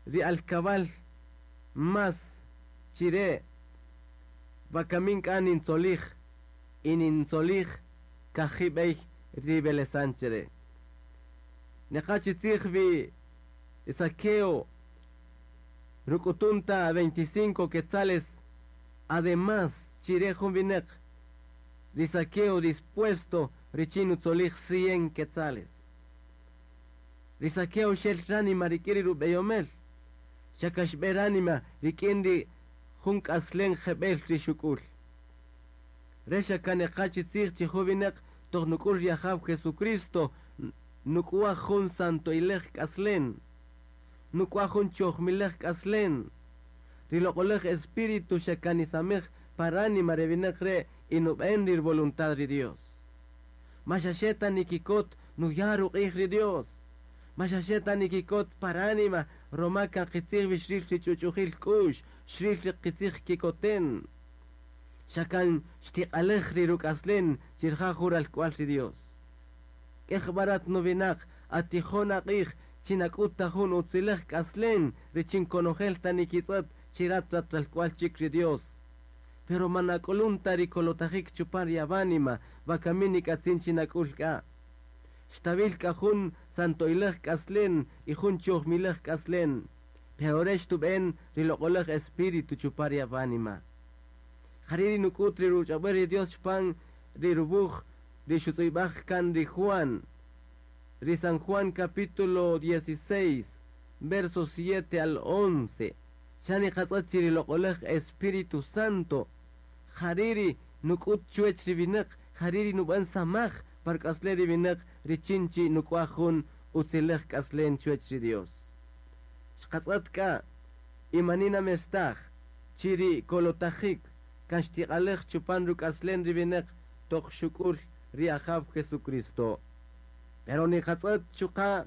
ri alcabal mas chire vakamin kanin solich inin solich kahibey ri belesanchere nekachitzich vi saqueo rukutunta 25 quetzales además chire jumbinek ri saqueo dispuesto richinu solich 100 quetzales ri saqueo shel ranima rikiri rubeyomel shakashberanima rikindi junk aslen jebel rishukul resha kanekachitzich chijubinek tognukul yahab Jesucristo nukwa jun santo ilech aslen nukwa jun chochmilech aslen rilokolech espíritu shakanisamech parani marevinekre inubendir voluntad de Dios mashasheta nikikot nuyaru ri Dios mashasheta nikikot paranima romaka qitzig vishril chichuchujil kush shril qitzig kikoten shakan shtiqalech riruk aslen chirja jural cual Dios Echbarat novinak atijona qich chinakutta jun utzilech aslen richin konojel tanikitzat chiratat tal cual chikri Dios pero manakolunta rikolotajik chupar yavanima vakamini katzin chinakulka shtavilka jun santoilech aslen y jun chochmilech aslen peoresh tuben rilokolech espíritu chupar yavanima hariri nukutri ruchaberi Dios pan rirubuj de Shutibach can de Juan, de San Juan capítulo 16, versos 7 al 11. Shani Hatzachiri lokolech Espíritu Santo. Hariri nukut chuech rivinek, hariri nuban samach, parkasle rivinek, richinchi nukwahun utzilech kaslen chuech Dios. Shkatzatka, imanina mestach, chiri kolotachik, kashtiqalech chupan rukaslen rivinek, toch shukul, riajav Jesucristo. Pero ni hatzat chuka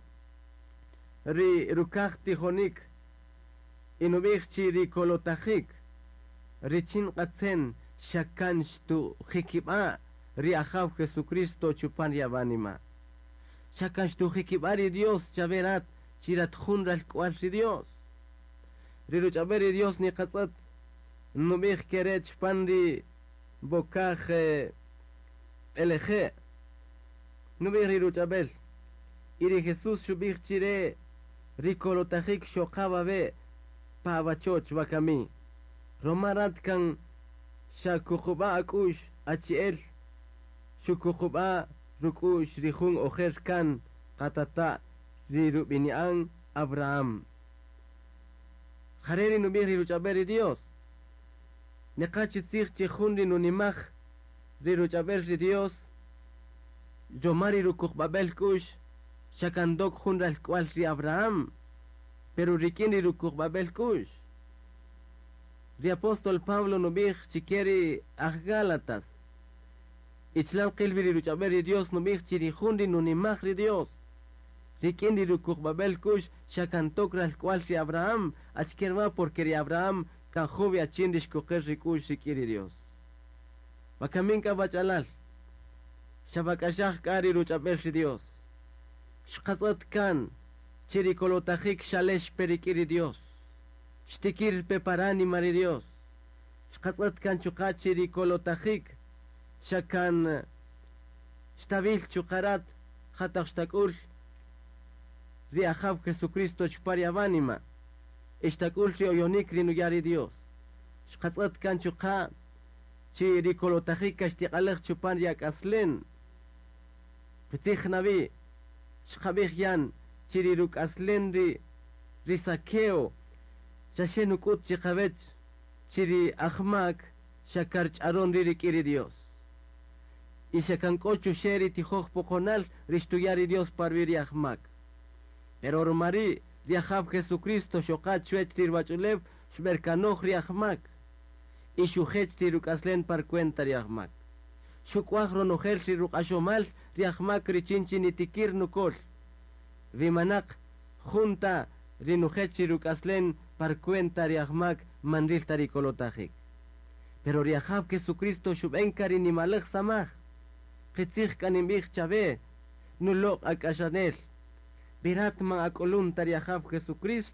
ri rukach tijonik inubich ri kolotachik richin qatzen shakan shtu hikiba riajav Jesucristo chupan yavanima shakan shtu hikiba ri Dios chaverat chirat junral cual ri Dios ri ruchaberi Dios ni hatzat nubich keret chpandi bokach eleje no ve ruchabel iri Jesús shubich chire rikolotachik shokaba ve pavachoch vakami romarat kan shakukuba akush achiel shukukuba rukush rihun ojer kan katata rirubinian Abraham hareri no ve ruchaberi Dios nekachitzich chihundi nunimach riruchaber Dios Yomari rukuk babel kush shakandok junral cual si Abraham pero rikini rukuk babel kush de apóstol Pablo nubich chikeri Gálatas ichlam qilbi riruchaber Dios nubich chirijundi nunimach Dios rikini rukuk babel kush shakantok ral cual si Abraham achkerva porque ri Abraham kanjubi achindish kuker rikush shikiri Dios Vakaminka bachalal Shabakashach kari ruchabel Dios Shkatzat kan Chirikolotachik shalesh perikiri Dios Shtikir peparani mari Dios Shkatzat kan chukat chirikolotachik Shakan Shtabil chukarat Khatach shtakul Riajav Jesucristo chpariavanima Ishtakul shi oyonik rinuyari Dios Shkatzat kan chukat chiri kolotachik kashtiqalech chupan yak aslen petich navi shkhabich yan chiri ruk aslen ri sakeo shashenukut chikavech chiri ahmak shakarch aron rikiri Dios y shakankochu sheri tijoch pokonal ristuyari Dios parviri ahmak pero romari riajav Jesucristo shokat chuech tirbachulev shberkanoch ri ahmak y shujech tiruk aslen par cuenta riahmak. Shukwahro nojel tiruk ashomal riahmak richinchi nitikir nukol. Vimanak junta rinujech tiruk aslen par cuenta riahmak mandil tarikolotajik. Pero riahab Jesucristo shubenkari ni malech samach. Qitzich kanimich chave nulok akashanel. Birat ma akolun tariahab Jesucristo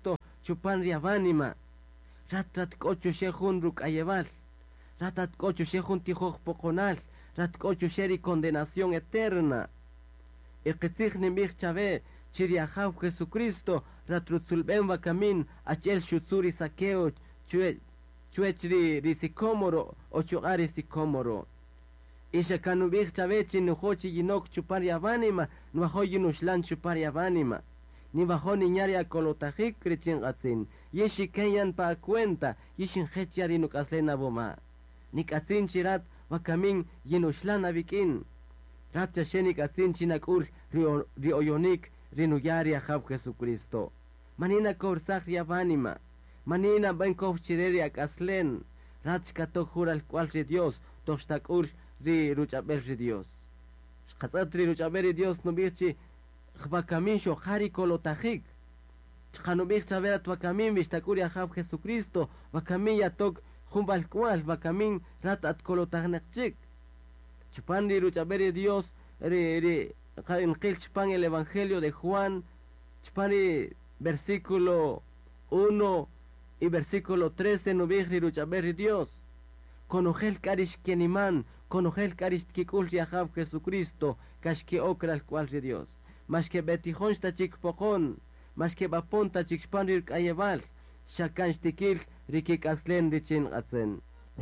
chupan riavanima rat kocho shehun ruk ayeval ratat kocho shehun tijoj pokonal rat kocho sheri condenación eterna iqitsig nimich chave chiriajav Jesucristo ratrutsulben vakamin achel shutsuri saqueo chuechri risicómoro o chuari sicómoro isha kanubich chave chinujochi yinok chupar yavanima nuajoy nushlan chupar yavanima ni bajo niñari a colotajik krichingatzin yeshi kenyan pa cuenta yishin hechiari nukaslena boma nikatzin chirat wakamin yinushlan abikin ratcha shenik atzin chinakur rioyonik rinuyari a Jab Jesucristo manina korsach yavanima manina benkov chireri akaslen ratchkato jural cual Dios toshtakur ri ruchaber Dios shkatzatri ruchaber Dios no birchi Chvakamin shohari kolotajik chkanubich chaverat vakamin vishtakuri Jab Jesucristo vakamin yatok jumbal cual vakamin rat at kolotajnachik chupan ri ruchaber Dios ri chupan el Evangelio de Juan chupan versículo 1 y versículo 13 nubich ri ruchaber Dios konojel karish keniman konojel karish kikul Jab Jesucristo kashki okral cual Dios más que betijón stachik pokon, más que bapon tachik spanrir kayeval, shakan stikil rikik aslen richin atzen.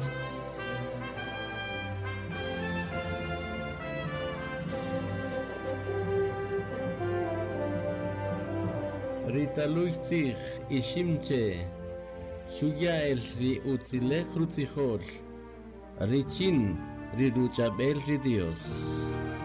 Ritaluchzich ishimche, shuya el ri utzilech rutzijol, richin ri ruchabel ri Dios.